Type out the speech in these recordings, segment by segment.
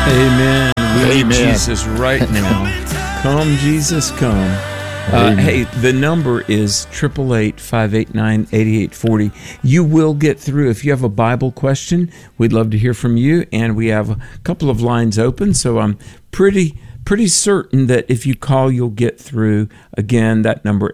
Amen. We need Amen. Jesus right now. Come, Jesus, come. Hey, the number is 888-589-8840. You will get through. If you have a Bible question, we'd love to hear from you, and we have a couple of lines open, so I'm pretty certain that if you call, you'll get through. Again, that number,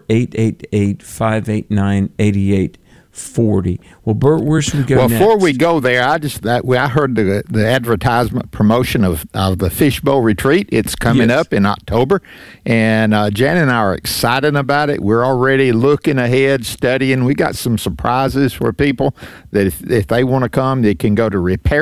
888-589-8840. Well, Bert, where should we go next? Well, before we go there, I heard the advertisement promotion of the Fishbowl Retreat. It's coming up in October, and Jan and I are excited about it. We're already looking ahead, studying. We got some surprises for people that if they want to come, they can go to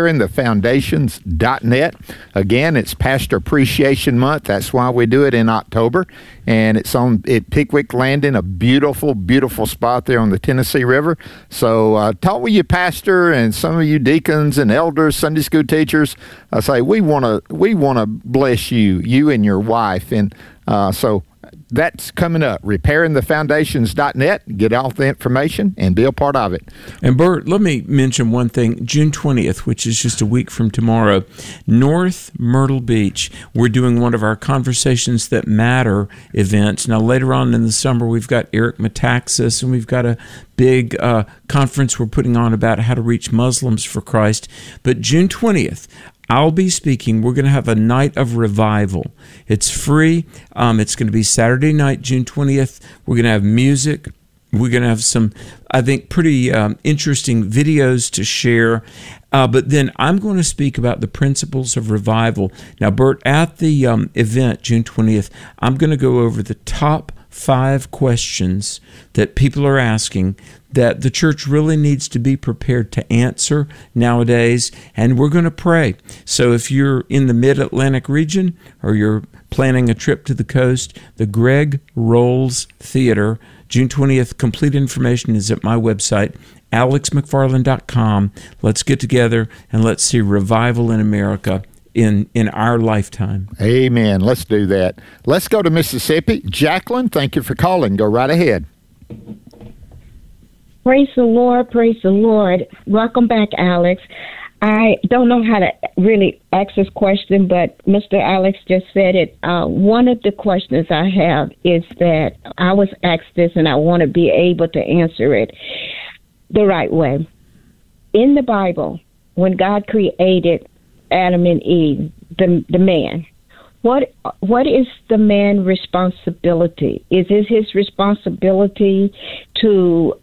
repairingthefoundations.net. Again, it's Pastor Appreciation Month. That's why we do it in October, and it's at Pickwick Landing, a beautiful, beautiful spot there on the Tennessee River. So talk with your pastor and some of you deacons and elders, Sunday school teachers. I say we want to bless you and your wife, and so that's coming up. Repairingthefoundations.net. Get all the information and be a part of it. And Bert, let me mention one thing. June 20th, which is just a week from tomorrow, North Myrtle Beach, we're doing one of our Conversations That Matter events. Now, later on in the summer, we've got Eric Metaxas, and we've got a big conference we're putting on about how to reach Muslims for Christ. But June 20th, I'll be speaking. We're going to have a night of revival. It's free. It's going to be Saturday night, June 20th. We're going to have music. We're going to have some, I think, pretty interesting videos to share. But then I'm going to speak about the principles of revival. Now, Bert, at the event, June 20th, I'm going to go over the top 5 questions that people are asking that the church really needs to be prepared to answer nowadays, and we're going to pray. So if you're in the Mid-Atlantic region or you're planning a trip to the coast, the Greg Rolls Theater, June 20th, complete information is at my website, alexmcfarland.com. Let's get together and let's see revival in America in our lifetime. Amen. Let's do that. Let's go to Mississippi. Jacqueline, thank you for calling. Go right ahead. Praise the Lord. Praise the Lord. Welcome back, Alex. I don't know how to really ask this question, but Mr. Alex just said it. One of the questions I have is that I was asked this, and I want to be able to answer it the right way. In the Bible, when God created Adam and Eve, the man, what is the man's responsibility? Is it his responsibility to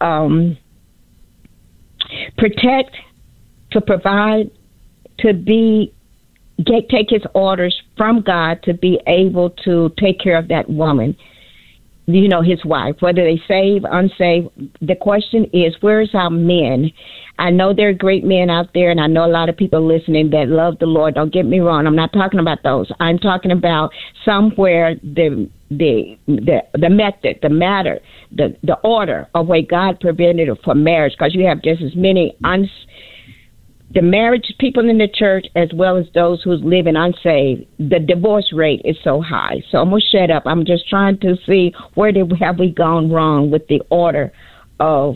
protect, to provide, to take his orders from God to be able to take care of that woman, his wife, whether they save, unsaved? The question is, where's our men? I know there are great men out there, and I know a lot of people listening that love the Lord. Don't get me wrong. I'm not talking about those. I'm talking about somewhere the method, the matter, the order of way God prevented it for marriage, because you have just as many the marriage people in the church as well as those who's living unsaved. The divorce rate is so high. So I'm going to shut up. I'm just trying to see where have we gone wrong with the order of,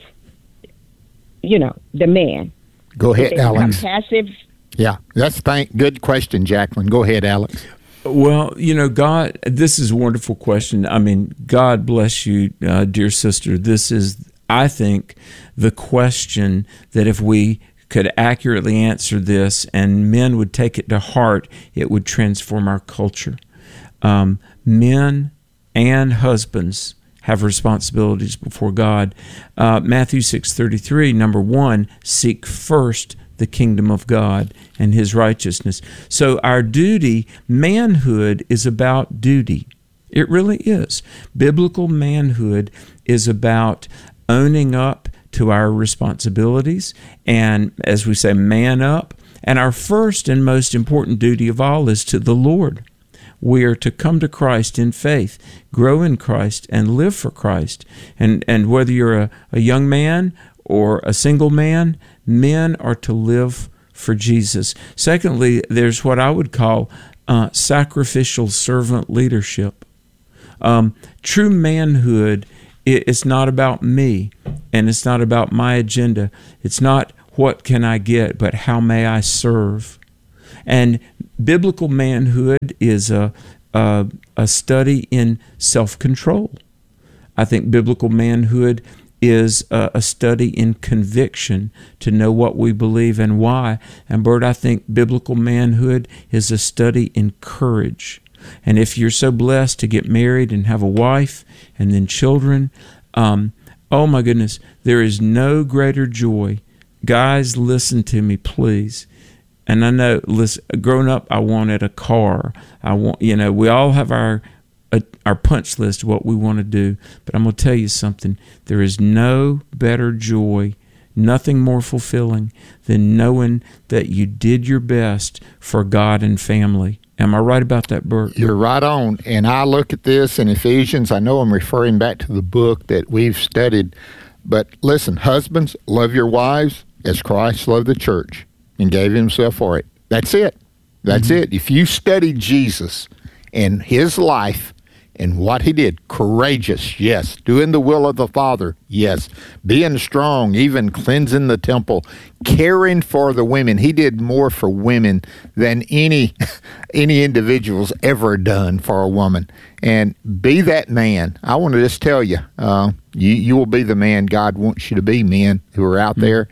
the man. Go ahead, Alex. Passive. Yeah, good question, Jacqueline. Go ahead, Alex. Well, God, this is a wonderful question. I mean, God bless you, dear sister. This is, I think, the question that if we could accurately answer this and men would take it to heart, it would transform our culture. Men and husbands have responsibilities before God. Matthew 6:33, number 1, seek first the kingdom of God and his righteousness. So our duty, manhood is about duty. It really is. Biblical manhood is about owning up to our responsibilities and, as we say, man up. And our first and most important duty of all is to the Lord. We are to come to Christ in faith, grow in Christ, and live for Christ. And whether you're a young man or a single man, men are to live for Jesus. Secondly, there's what I would call sacrificial servant leadership. True manhood, it's not about me, and it's not about my agenda. It's not what can I get, but how may I serve. And biblical manhood is a study in self-control. I think biblical manhood is a study in conviction, to know what we believe and why. And Bert, I think biblical manhood is a study in courage. And if you're so blessed to get married and have a wife and then children, oh my goodness, there is no greater joy. Guys, listen to me, please. And I know, listen, growing up, I wanted a car. We all have our punch list of what we want to do. But I'm going to tell you something. There is no better joy, nothing more fulfilling than knowing that you did your best for God and family. Am I right about that, Bert? You're right on. And I look at this in Ephesians. I know I'm referring back to the book that we've studied. But listen, husbands, love your wives as Christ loved the church and gave himself for it. That's it. That's it. If you study Jesus and his life and what he did, courageous, yes. Doing the will of the Father, yes. Being strong, even cleansing the temple, caring for the women. He did more for women than any individual's ever done for a woman. And be that man. I want to just tell you, you will be the man God wants you to be, men who are out there,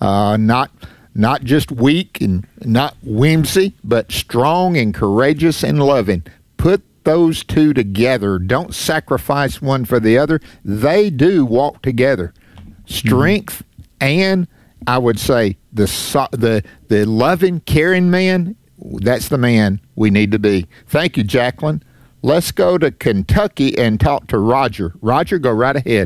not just weak and not whimsy, but strong and courageous and loving. Put those two together. Don't sacrifice one for the other. They do walk together. Strength and, I would say, the loving, caring man, that's the man we need to be. Thank you, Jacqueline. Let's go to Kentucky and talk to Roger. Roger, go right ahead.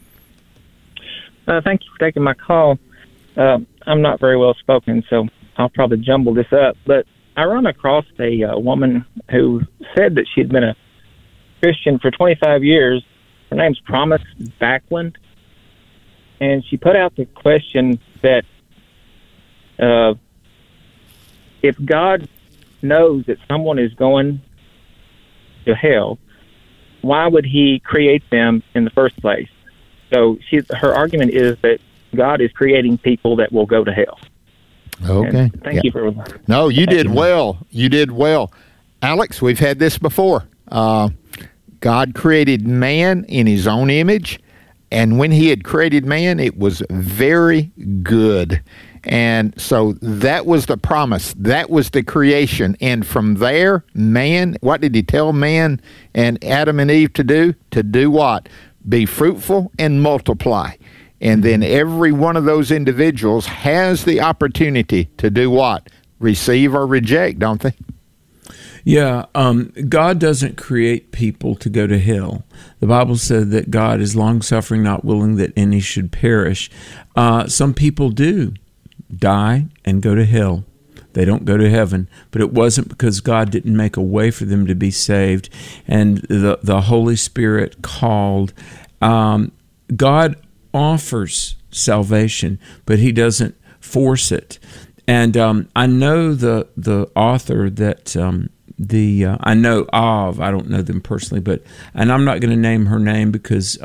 Thank you for taking my call. I'm not very well spoken, so I'll probably jumble this up. But I run across a woman who said that she'd been a Christian for 25 years. Her name's Promise Backlund. And she put out the question that if God knows that someone is going to hell, why would he create them in the first place? So her argument is that God is creating people that will go to hell. Okay. And thank you for... No, you did well. You did well. Alex, we've had this before. God created man in his own image, and when he had created man, it was very good. And so that was the promise. That was the creation. And from there, man, what did he tell man and Adam and Eve to do? To do what? Be fruitful and multiply. And then every one of those individuals has the opportunity to do what? Receive or reject, don't they? Yeah, God doesn't create people to go to hell. The Bible said that God is long-suffering, not willing that any should perish. Some people do die and go to hell. They don't go to heaven. But it wasn't because God didn't make a way for them to be saved, and the Holy Spirit called. God offers salvation, but he doesn't force it. And I know the author that I know of. I don't know them personally, and I'm not going to name her name because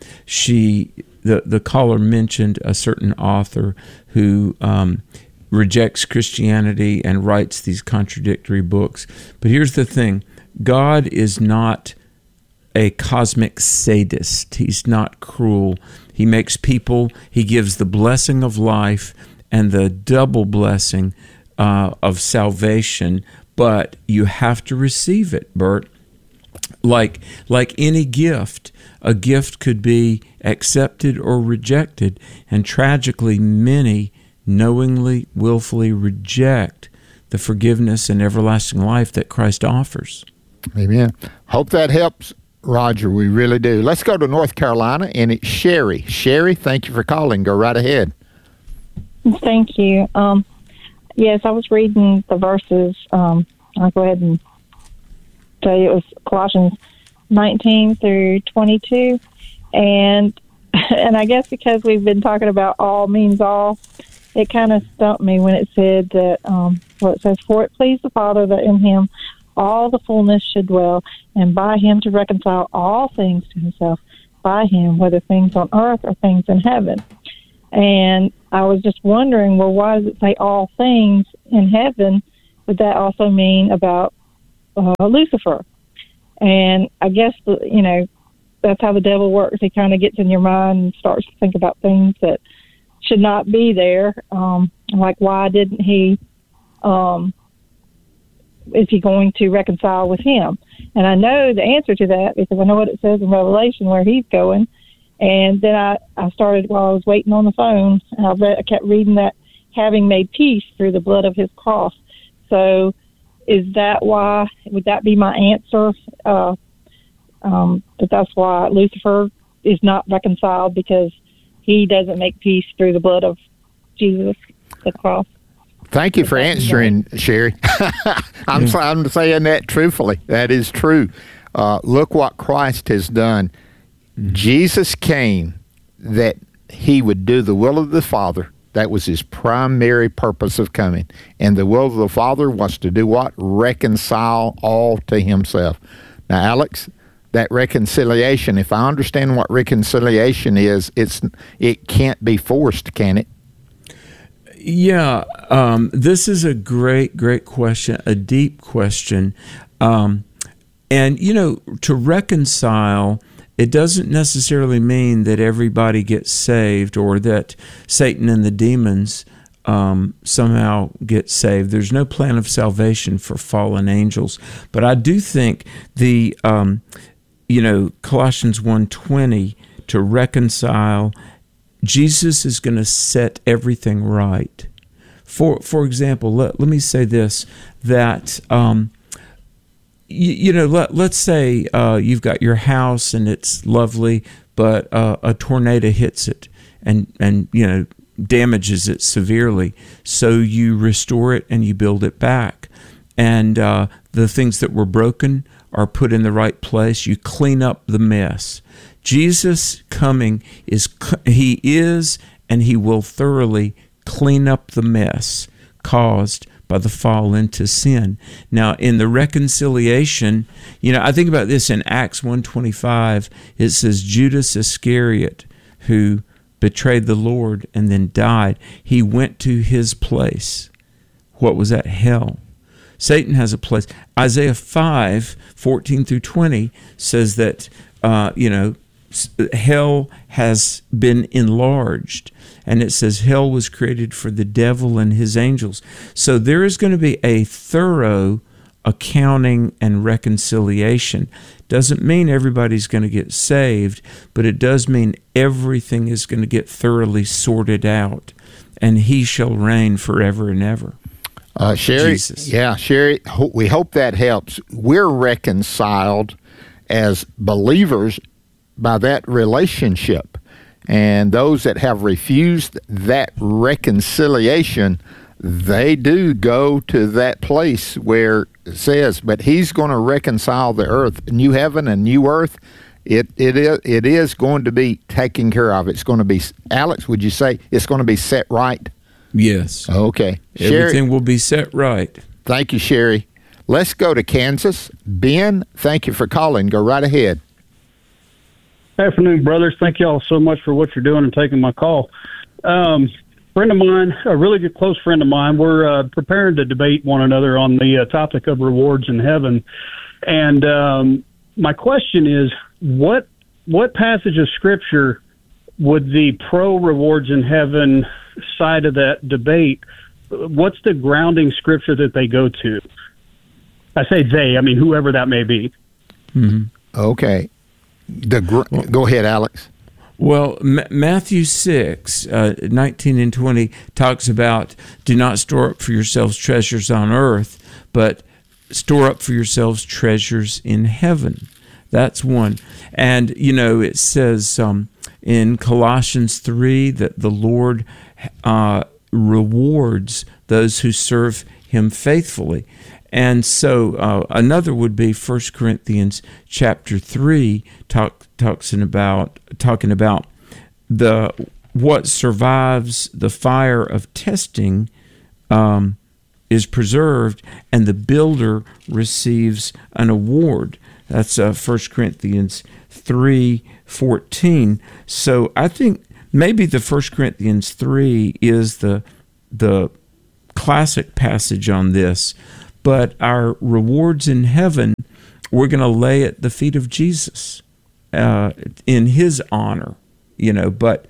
the caller mentioned a certain author who rejects Christianity and writes these contradictory books. But here's the thing: God is not a cosmic sadist. He's not cruel. He makes people, he gives the blessing of life and the double blessing of salvation, but you have to receive it, Bert. Like any gift, a gift could be accepted or rejected, and tragically many knowingly, willfully reject the forgiveness and everlasting life that Christ offers. Amen. Hope that helps, Roger. We really do. Let's go to North Carolina, and it's Sherry. Sherry, thank you for calling. Go right ahead. Thank you. Yes, I was reading the verses. I'll go ahead and tell you it was Colossians 19 through 22. And I guess because we've been talking about all means all, it kind of stumped me when it said that, it says, for it pleased the Father that in him all the fullness should dwell, and by him to reconcile all things to himself, by him, whether things on earth or things in heaven. And I was just wondering, well, why does it say all things in heaven would that also mean about Lucifer? And I guess, that's how the devil works. He kind of gets in your mind and starts to think about things that should not be there. Like, why didn't he, is he going to reconcile with him? And I know the answer to that because I know what it says in Revelation where he's going. And then I started, while I was waiting on the phone, I kept reading that, having made peace through the blood of his cross. So is that why, would that be my answer? That that's why Lucifer is not reconciled, because he doesn't make peace through the blood of Jesus, the cross. Thank you for answering, Sherry. I'm saying that truthfully. That is true. Look what Christ has done. Jesus came that he would do the will of the Father. That was his primary purpose of coming. And the will of the Father was to do what? Reconcile all to himself. Now, Alex, that reconciliation, if I understand what reconciliation is, it can't be forced, can it? Yeah, this is a great question, a deep question. And, to reconcile, it doesn't necessarily mean that everybody gets saved or that Satan and the demons somehow get saved. There's no plan of salvation for fallen angels. But I do think the, Colossians 1:20, to reconcile, Jesus is going to set everything right. For example, let me say this, that let's say you've got your house and it's lovely, but a tornado hits it and damages it severely. So you restore it and you build it back. And the things that were broken are put in the right place. You clean up the mess. Jesus coming he is and he will thoroughly clean up the mess caused by the fall into sin. Now, in the reconciliation, I think about this in Acts 1:25. It says Judas Iscariot, who betrayed the Lord and then died, he went to his place. What was that? Hell. Satan has a place. Isaiah 5:14-20 says that, hell has been enlarged. And it says hell was created for the devil and his angels. So there is going to be a thorough accounting and reconciliation. Doesn't mean everybody's going to get saved, but it does mean everything is going to get thoroughly sorted out. And he shall reign forever and ever. Sherry, Jesus. Yeah, Sherry, we hope that helps. We're reconciled as believers by that relationship. And those that have refused that reconciliation, they do go to that place where it says, but he's going to reconcile the earth, new heaven and new earth. It is going to be taken care of. It's going to be, Alex, would you say it's going to be set right? Yes. Okay. Everything Sherry, will be set right. Thank you, Sherry. Let's go to Kansas. Ben, thank you for calling. Go right ahead. Afternoon, brothers. Thank you all so much for what you're doing and taking my call. Friend of mine, a really good close friend of mine, we're preparing to debate one another on the topic of rewards in heaven. And my question is, what passage of Scripture would the pro-rewards in heaven side of that debate, what's the grounding Scripture that they go to? I say they, I mean whoever that may be. Mm-hmm. Okay. Go ahead, Alex. Well, Matthew 6, 19 and 20 talks about, do not store up for yourselves treasures on earth, but store up for yourselves treasures in heaven. That's one. And, it says in Colossians 3 that the Lord rewards those who serve him faithfully. And so another would be 1 Corinthians chapter 3 talking about what survives the fire of testing is preserved, and the builder receives an award. That's 1 Corinthians 3:14. So I think maybe the 1 Corinthians 3 is the classic passage on this. But our rewards in heaven, we're going to lay at the feet of Jesus in his honor, But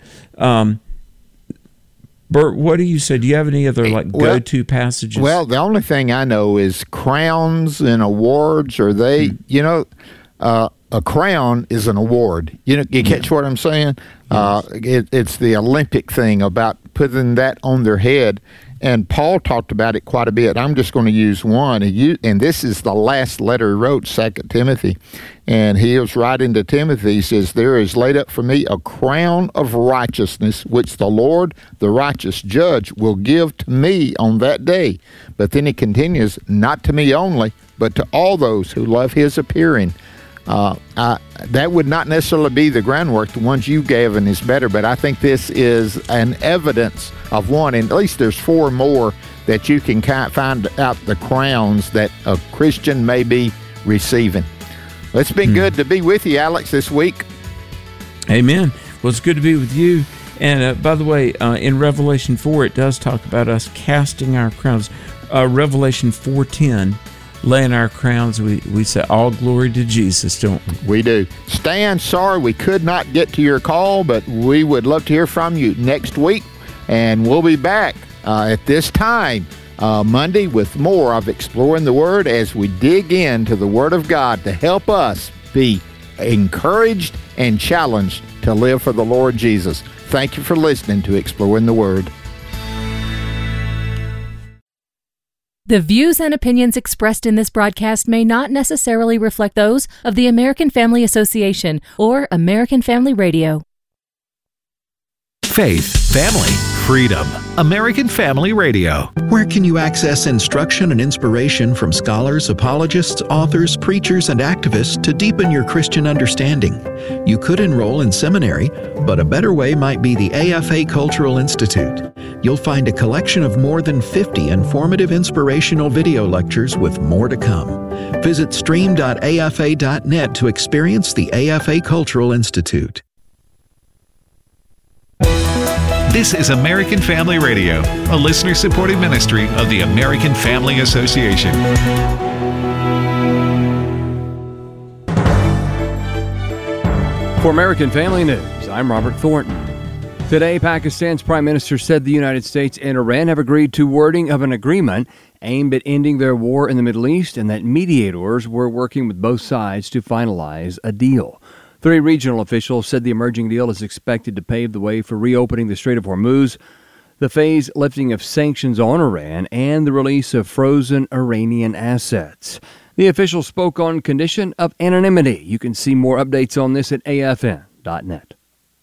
Bert, what do you say? Do you have any other go-to passages? Well, the only thing I know is crowns and awards. Are they? A crown is an award. You catch what I'm saying? Yes. It's the Olympic thing about putting that on their head. And Paul talked about it quite a bit. I'm just going to use one. And this is the last letter he wrote, 2 Timothy. And he was writing to Timothy. He says, "There is laid up for me a crown of righteousness, which the Lord, the righteous judge, will give to me on that day." But then he continues, "Not to me only, but to all those who love his appearing." That would not necessarily be the groundwork. The ones you gave and is better, but I think this is an evidence of one, and at least there's 4 more that you can find out the crowns that a Christian may be receiving. Well, it's been good to be with you, Alex, this week. Amen. Well, it's good to be with you. And by the way, in Revelation 4, it does talk about us casting our crowns. Revelation 4:10. Laying our crowns, we say all glory to Jesus, don't we? We do. Stan, sorry we could not get to your call, but we would love to hear from you next week, and we'll be back at this time Monday with more of Exploring the Word as we dig into the Word of God to help us be encouraged and challenged to live for the Lord Jesus. Thank you for listening to Exploring the Word. The views and opinions expressed in this broadcast may not necessarily reflect those of the American Family Association or American Family Radio. Faith, family, freedom. American Family Radio. Where can you access instruction and inspiration from scholars, apologists, authors, preachers, and activists to deepen your Christian understanding? You could enroll in seminary, but a better way might be the AFA Cultural Institute. You'll find a collection of more than 50 informative inspirational video lectures with more to come. Visit stream.afa.net to experience the AFA Cultural Institute. This is American Family Radio, a listener-supported ministry of the American Family Association. For American Family News, I'm Robert Thornton. Today, Pakistan's Prime Minister said the United States and Iran have agreed to wording of an agreement aimed at ending their war in the Middle East and that mediators were working with both sides to finalize a deal. 3 regional officials said the emerging deal is expected to pave the way for reopening the Strait of Hormuz, the phased lifting of sanctions on Iran, and the release of frozen Iranian assets. The officials spoke on condition of anonymity. You can see more updates on this at afn.net.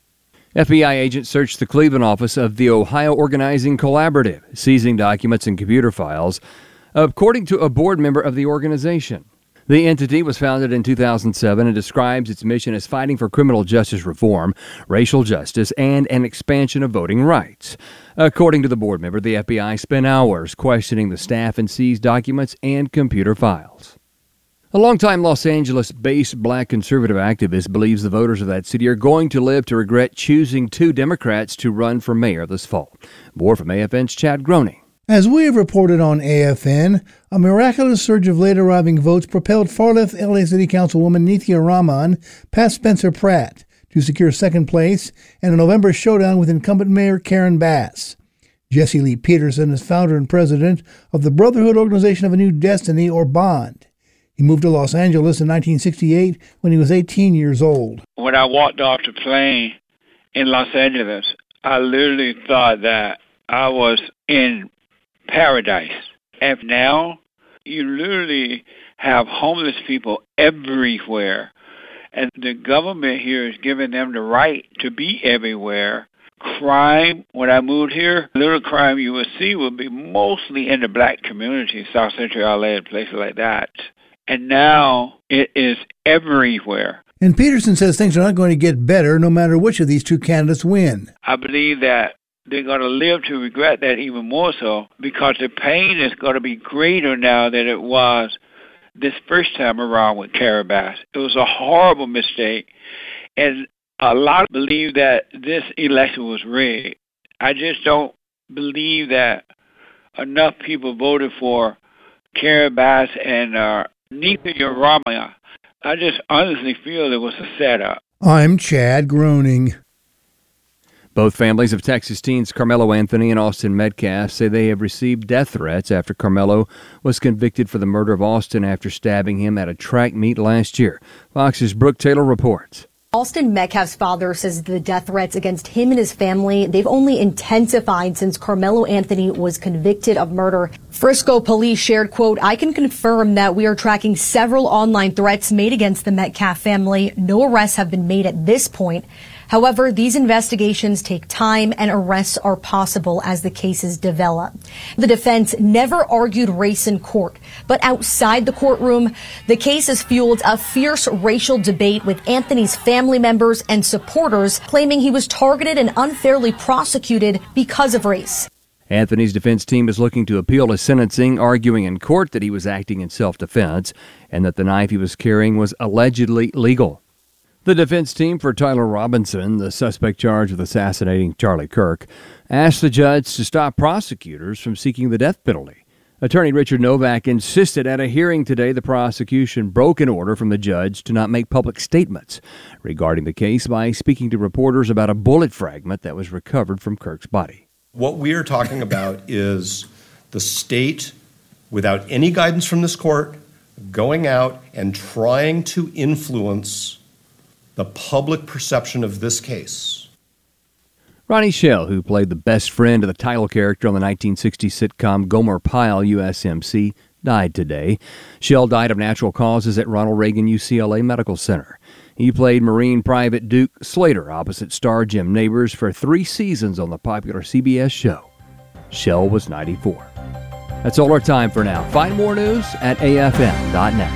FBI agents searched the Cleveland office of the Ohio Organizing Collaborative, seizing documents and computer files, according to a board member of the organization. The entity was founded in 2007 and describes its mission as fighting for criminal justice reform, racial justice, and an expansion of voting rights. According to the board member, the FBI spent hours questioning the staff and seized documents and computer files. A longtime Los Angeles-based black conservative activist believes the voters of that city are going to live to regret choosing 2 Democrats to run for mayor this fall. More from AFN's Chad Groening. As we have reported on AFN, a miraculous surge of late-arriving votes propelled far-left LA City Councilwoman Nithya Raman past Spencer Pratt to secure second place in a November showdown with incumbent Mayor Karen Bass. Jesse Lee Peterson is founder and president of the Brotherhood Organization of a New Destiny, or BOND. He moved to Los Angeles in 1968 when he was 18 years old. When I walked off the plane in Los Angeles, I literally thought that I was in paradise. And now you literally have homeless people everywhere. And the government here is giving them the right to be everywhere. Crime, when I moved here, little crime you would see would be mostly in the black community, South Central LA and places like that. And now it is everywhere. And Peterson says things are not going to get better no matter which of these 2 candidates win. I believe that they're going to live to regret that even more so, because the pain is going to be greater now than it was this first time around with Karen Bass. It was a horrible mistake, and a lot believe that this election was rigged. I just don't believe that enough people voted for Carrie Bass and Nithya Rama. I just honestly feel it was a setup. I'm Chad Groening. Both families of Texas teens Carmelo Anthony and Austin Metcalf say they have received death threats after Carmelo was convicted for the murder of Austin after stabbing him at a track meet last year. Fox's Brooke Taylor reports. Austin Metcalf's father says the death threats against him and his family, they've only intensified since Carmelo Anthony was convicted of murder. Frisco police shared, quote, "I can confirm that we are tracking several online threats made against the Metcalf family. No arrests have been made at this point. However, these investigations take time and arrests are possible as the cases develop." The defense never argued race in court, but outside the courtroom, the case has fueled a fierce racial debate with Anthony's family members and supporters claiming he was targeted and unfairly prosecuted because of race. Anthony's defense team is looking to appeal his sentencing, arguing in court that he was acting in self-defense and that the knife he was carrying was allegedly legal. The defense team for Tyler Robinson, the suspect charged with assassinating Charlie Kirk, asked the judge to stop prosecutors from seeking the death penalty. Attorney Richard Novak insisted at a hearing today the prosecution broke an order from the judge to not make public statements regarding the case by speaking to reporters about a bullet fragment that was recovered from Kirk's body. What we are talking about is the state, without any guidance from this court, going out and trying to influence the public perception of this case. Ronnie Schell, who played the best friend of the title character on the 1960 sitcom Gomer Pyle, USMC, died today. Schell died of natural causes at Ronald Reagan UCLA Medical Center. He played Marine Private Duke Slater opposite star Jim Nabors for 3 seasons on the popular CBS show. Schell was 94. That's all our time for now. Find more news at afm.net.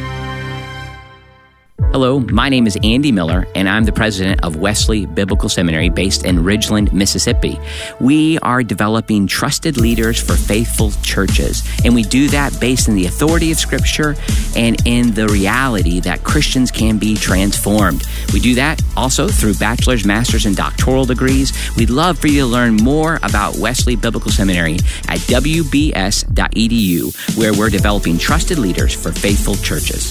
Hello, my name is Andy Miller, and I'm the president of Wesley Biblical Seminary based in Ridgeland, Mississippi. We are developing trusted leaders for faithful churches, and we do that based in the authority of Scripture and in the reality that Christians can be transformed. We do that also through bachelor's, master's, and doctoral degrees. We'd love for you to learn more about Wesley Biblical Seminary at wbs.edu, where we're developing trusted leaders for faithful churches.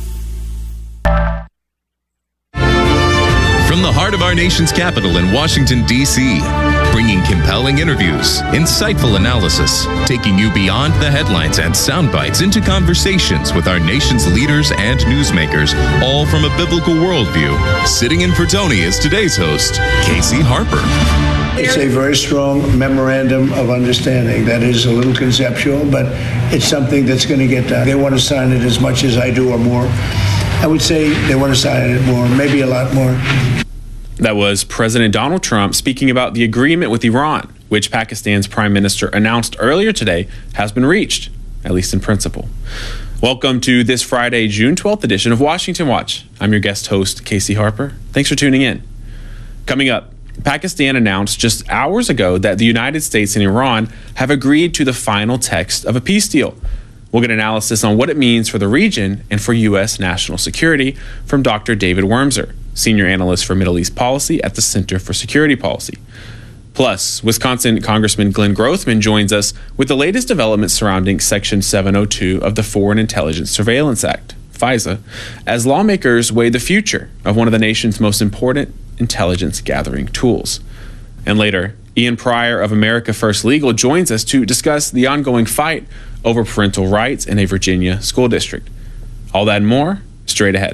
From the heart of our nation's capital in Washington, D.C., bringing compelling interviews, insightful analysis, taking you beyond the headlines and sound bites into conversations with our nation's leaders and newsmakers, all from a biblical worldview. Sitting in for Tony is today's host, Casey Harper. It's a very strong memorandum of understanding that is a little conceptual, but it's something that's going to get done. They want to sign it as much as I do or more. I would say they want to sign it more, maybe a lot more. That was President Donald Trump speaking about the agreement with Iran, which Pakistan's prime minister announced earlier today has been reached, at least in principle. Welcome to this Friday, June 12th edition of Washington Watch. I'm your guest host, Casey Harper. Thanks for tuning in. Coming up, Pakistan announced just hours ago that the United States and Iran have agreed to the final text of a peace deal. We'll get analysis on what it means for the region and for U.S. national security from Dr. David Wormser, Senior Analyst for Middle East Policy at the Center for Security Policy. Plus, Wisconsin Congressman Glenn Grothman joins us with the latest developments surrounding Section 702 of the Foreign Intelligence Surveillance Act, FISA, as lawmakers weigh the future of one of the nation's most important intelligence gathering tools. And later, Ian Pryor of America First Legal joins us to discuss the ongoing fight over parental rights in a Virginia school district. All that and more, straight ahead.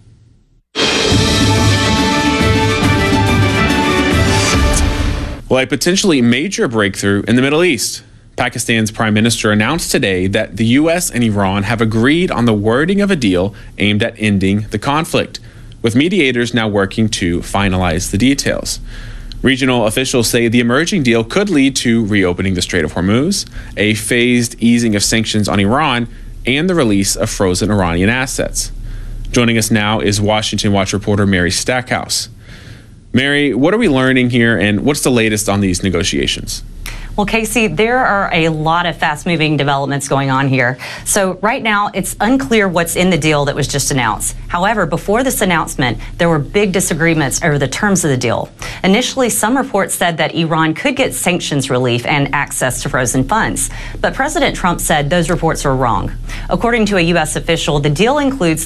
Well, a potentially major breakthrough in the Middle East. Pakistan's prime minister announced today that the U.S. and Iran have agreed on the wording of a deal aimed at ending the conflict, with mediators now working to finalize the details. Regional officials say the emerging deal could lead to reopening the Strait of Hormuz, a phased easing of sanctions on Iran, and the release of frozen Iranian assets. Joining us now is Washington Watch reporter Mary Stackhouse. Mary, what are we learning here, and what's the latest on these negotiations? Well, Casey, there are a lot of fast-moving developments going on here. So right now, it's unclear what's in the deal that was just announced. However, before this announcement, there were big disagreements over the terms of the deal. Initially, some reports said that Iran could get sanctions relief and access to frozen funds. But President Trump said those reports were wrong. According to a U.S. official, the deal includes